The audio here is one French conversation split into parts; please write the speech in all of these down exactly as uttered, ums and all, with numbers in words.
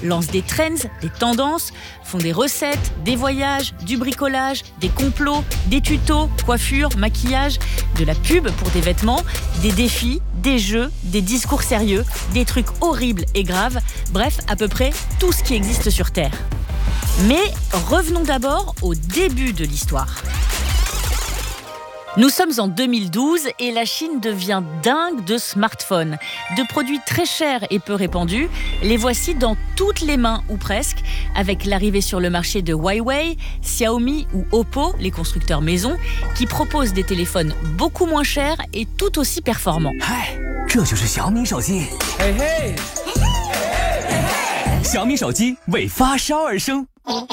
lancent des trends, des tendances, font des recettes, des voyages, du bricolage, des complots, des tutos, coiffure, maquillage, de la pub pour des vêtements, des défis, des jeux, des discours sérieux, des trucs horribles et graves, bref, à peu près tout ce qui existe sur Terre. Mais revenons d'abord au début de l'histoire. Nous sommes en deux mille douze et la Chine devient dingue de smartphones. De produits très chers et peu répandus, les voici dans toutes les mains ou presque, avec l'arrivée sur le marché de Huawei, Xiaomi ou Oppo, les constructeurs maison, qui proposent des téléphones beaucoup moins chers et tout aussi performants. Hi, 这就是小米手机。 嘿嘿， 小米手机为发烧而生。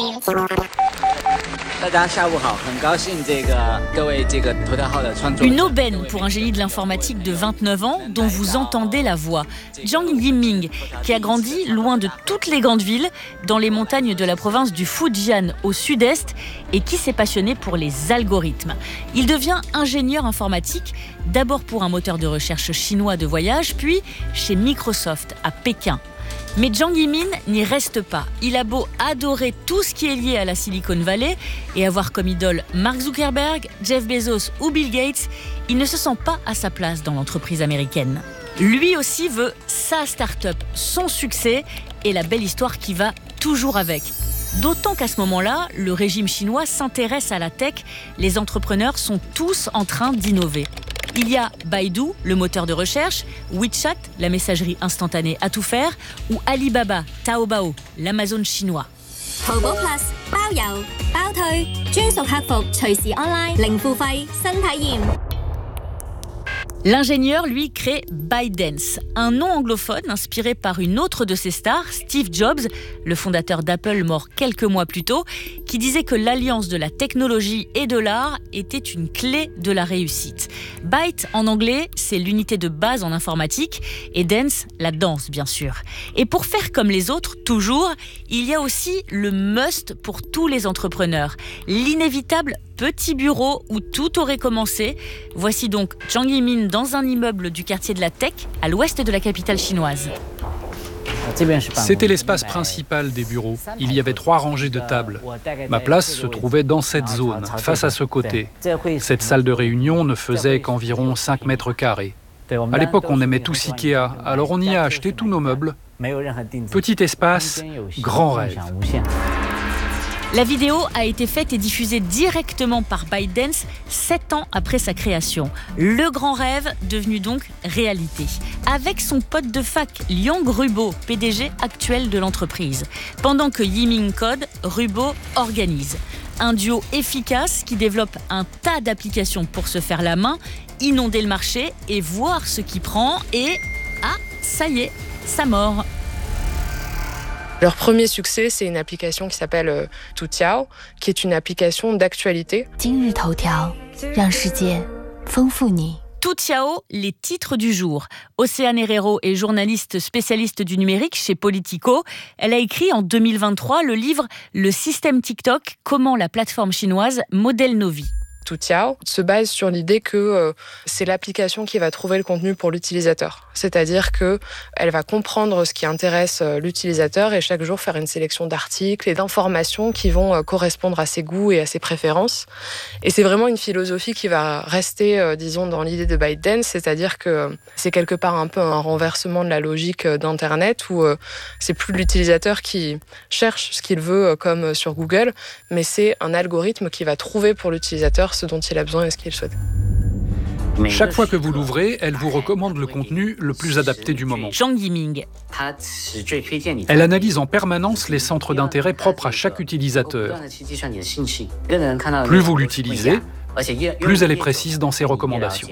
大家下午好，很高兴这个各位这个头条号的创作者。 Une aubaine pour un génie de l'informatique de vingt-neuf ans dont vous entendez la voix. Zhang Yiming, qui a grandi loin de toutes les grandes villes, dans les montagnes de la province du Fujian au sud-est et qui s'est passionné pour les algorithmes. Il devient ingénieur informatique, d'abord pour un moteur de recherche chinois de voyage, puis chez Microsoft à Pékin. Mais Zhang Yiming n'y reste pas. Il a beau adorer tout ce qui est lié à la Silicon Valley et avoir comme idole Mark Zuckerberg, Jeff Bezos ou Bill Gates, il ne se sent pas à sa place dans l'entreprise américaine. Lui aussi veut sa start-up, son succès et la belle histoire qui va toujours avec. D'autant qu'à ce moment-là, le régime chinois s'intéresse à la tech. Les entrepreneurs sont tous en train d'innover. Il y a Baidu, le moteur de recherche, WeChat, la messagerie instantanée à tout faire, ou Alibaba, Taobao, l'Amazon chinois. Taobao Plus 包郵包退，專屬客服隨時 online 零付費新體驗。 L'ingénieur, lui, crée ByteDance, un nom anglophone inspiré par une autre de ses stars, Steve Jobs, le fondateur d'Apple mort quelques mois plus tôt, qui disait que l'alliance de la technologie et de l'art était une clé de la réussite. Byte, en anglais, c'est l'unité de base en informatique, et dance, la danse, bien sûr. Et pour faire comme les autres, toujours, il y a aussi le must pour tous les entrepreneurs, l'inévitable petit bureau où tout aurait commencé. Voici donc Zhang Yiming dans un immeuble du quartier de la Tech, à l'ouest de la capitale chinoise. C'était l'espace principal des bureaux. Il y avait trois rangées de tables. Ma place se trouvait dans cette zone, face à ce côté. Cette salle de réunion ne faisait qu'environ cinq mètres carrés. À l'époque, on aimait tous Ikea, alors on y a acheté tous nos meubles. Petit espace, grand rêve. La vidéo a été faite et diffusée directement par ByteDance sept ans après sa création. Le grand rêve devenu donc réalité. Avec son pote de fac, Liang Rubo, P D G actuel de l'entreprise. Pendant que Yiming code, Rubo organise. Un duo efficace qui développe un tas d'applications pour se faire la main, inonder le marché et voir ce qui prend et... Ah, ça y est, ça mord. Leur premier succès, c'est une application qui s'appelle euh, Toutiao, qui est une application d'actualité. Toutiao, les titres du jour. Océane Herrero est journaliste spécialiste du numérique chez Politico. Elle a écrit en deux mille vingt-trois le livre « Le système TikTok, comment la plateforme chinoise modèle nos vies ». Toutiao se base sur l'idée que euh, c'est l'application qui va trouver le contenu pour l'utilisateur. C'est-à-dire qu'elle va comprendre ce qui intéresse euh, l'utilisateur et chaque jour faire une sélection d'articles et d'informations qui vont euh, correspondre à ses goûts et à ses préférences. Et c'est vraiment une philosophie qui va rester, euh, disons, dans l'idée de ByteDance, c'est-à-dire que euh, c'est quelque part un peu un renversement de la logique euh, d'Internet où euh, c'est plus l'utilisateur qui cherche ce qu'il veut euh, comme sur Google, mais c'est un algorithme qui va trouver pour l'utilisateur ce dont il a besoin et ce qu'il souhaite. Chaque fois que vous l'ouvrez, elle vous recommande le contenu le plus adapté du moment. Zhang Yiming. Elle analyse en permanence les centres d'intérêt propres à chaque utilisateur. Plus vous l'utilisez, plus elle est précise dans ses recommandations.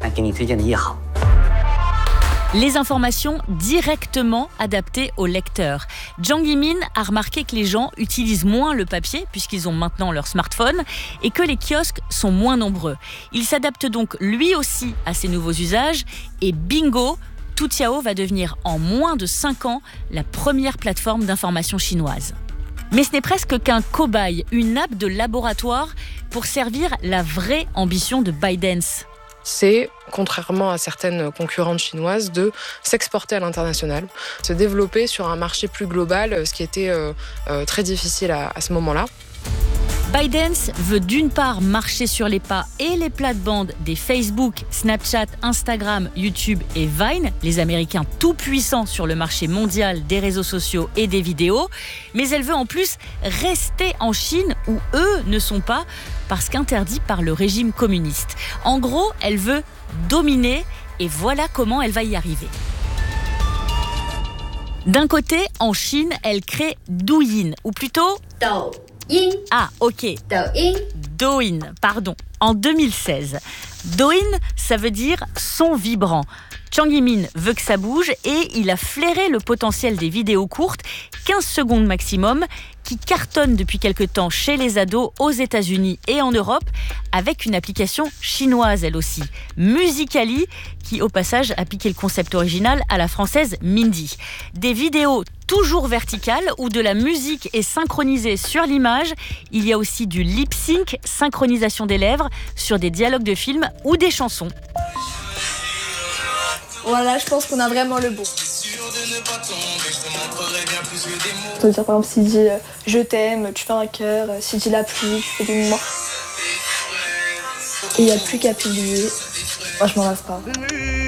Les informations directement adaptées au lecteur. Zhang Yiming a remarqué que les gens utilisent moins le papier puisqu'ils ont maintenant leur smartphone et que les kiosques sont moins nombreux. Il s'adapte donc lui aussi à ces nouveaux usages et bingo, Toutiao va devenir en moins de cinq ans la première plateforme d'information chinoise. Mais ce n'est presque qu'un cobaye, une app de laboratoire pour servir la vraie ambition de ByteDance. c'est, contrairement à certaines concurrentes chinoises, de s'exporter à l'international, se développer sur un marché plus global, ce qui était euh, euh, très difficile à, à ce moment-là. ByteDance veut d'une part marcher sur les pas et les plates-bandes des Facebook, Snapchat, Instagram, YouTube et Vine, les Américains tout puissants sur le marché mondial des réseaux sociaux et des vidéos, mais elle veut en plus rester en Chine où eux ne sont pas parce qu'interdits par le régime communiste. En gros, elle veut dominer et voilà comment elle va y arriver. D'un côté, en Chine, elle crée Douyin, ou plutôt... Douyin. Ah, ok. Douyin. Douyin, pardon, en deux mille seize. Douyin, ça veut dire son vibrant. Zhang Yiming veut que ça bouge et il a flairé le potentiel des vidéos courtes, quinze secondes maximum, qui cartonnent depuis quelque temps chez les ados aux États-Unis et en Europe, avec une application chinoise elle aussi, Musical.ly, qui au passage a piqué le concept original à la française Mindy. Des vidéos toujours verticales où de la musique est synchronisée sur l'image. Il y a aussi du lip-sync, synchronisation des lèvres, sur des dialogues de films ou des chansons. Voilà, je pense qu'on a vraiment le bon. On peut dire par exemple s'il dit euh, je t'aime, tu fais un cœur, euh, s'il dit la pluie, tu fais des mois. Et il n'y a plus qu'à publier. Moi je m'en lasse pas.